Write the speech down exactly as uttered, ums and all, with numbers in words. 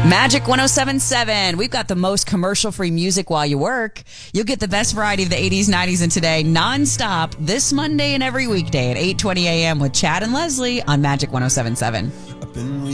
Magic one oh seven point seven. We've got the most commercial-free music while you work. You'll get the best variety of the eighties, nineties, and today nonstop this Monday and every weekday at eight twenty a.m. with Chad and Leslie on Magic one oh seven point seven.